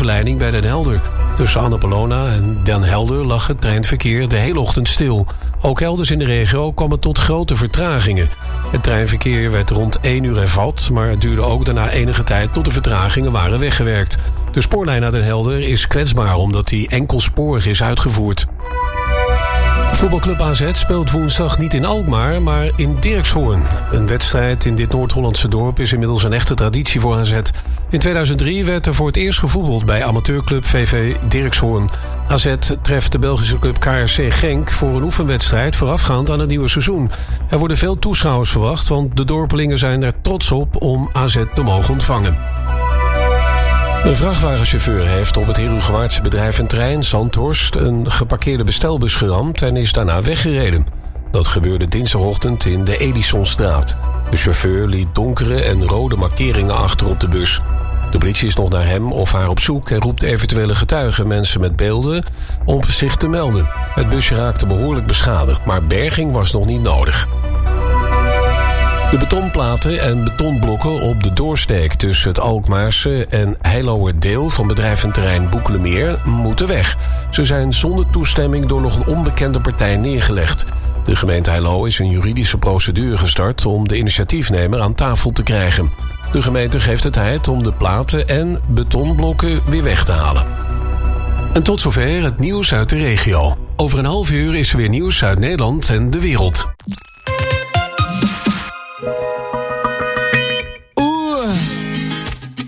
waterleiding bij Den Helder. Tussen Annapolona en Den Helder lag het treinverkeer de hele ochtend stil. Ook elders in de regio kwam het tot grote vertragingen. Het treinverkeer werd rond 1 uur hervat, maar het duurde ook daarna enige tijd tot de vertragingen waren weggewerkt. De spoorlijn naar Den Helder is kwetsbaar omdat die enkelsporig is uitgevoerd. Voetbalclub AZ speelt woensdag niet in Alkmaar, maar in Dirkshoorn. Een wedstrijd in dit Noord-Hollandse dorp is inmiddels een echte traditie voor AZ. In 2003 werd er voor het eerst gevoetbald bij amateurclub VV Dirkshoorn. AZ treft de Belgische club KRC Genk voor een oefenwedstrijd voorafgaand aan het nieuwe seizoen. Er worden veel toeschouwers verwacht, want de dorpelingen zijn er trots op om AZ te mogen ontvangen. Een vrachtwagenchauffeur heeft op het Herugewaardse bedrijf een trein, Zandhorst, een geparkeerde bestelbus geramd en is daarna weggereden. Dat gebeurde dinsdagochtend in de Edisonstraat. De chauffeur liet donkere en rode markeringen achter op de bus. De politie is nog naar hem of haar op zoek en roept eventuele getuigen, mensen met beelden, om zich te melden. Het busje raakte behoorlijk beschadigd, maar berging was nog niet nodig. De betonplaten en betonblokken op de doorsteek tussen het Alkmaarse en Heilower deel van bedrijventerrein Boekelemeer moeten weg. Ze zijn zonder toestemming door nog een onbekende partij neergelegd. De gemeente Heilo is een juridische procedure gestart om de initiatiefnemer aan tafel te krijgen. De gemeente geeft de tijd om de platen en betonblokken weer weg te halen. En tot zover het nieuws uit de regio. Over een half uur is er weer nieuws uit Nederland en de wereld.